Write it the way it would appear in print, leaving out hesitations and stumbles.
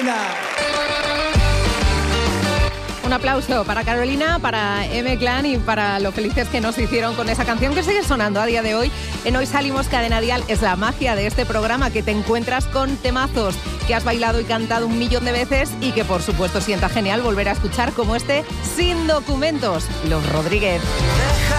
Carolina. Un aplauso para Carolina, para M-Clan y para lo felices que nos hicieron con esa canción que sigue sonando a día de hoy. En Hoy Salimos Cadena Dial es la magia de este programa, que te encuentras con temazos que has bailado y cantado 1.000.000 de veces y que por supuesto sienta genial volver a escuchar, como este Sin Documentos, Los Rodríguez.